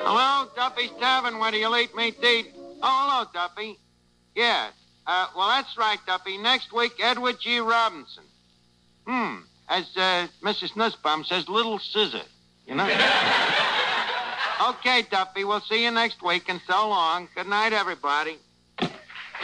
Hello, Duffy's Tavern. Where do you eat meat to eat? Oh, hello, Duffy. Yeah. Well, that's right, Duffy. Next week, Edward G. Robinson. As Mrs. Nussbaum says, Little Scissor. You know? Okay, Duffy. We'll see you next week, and so long. Good night, everybody.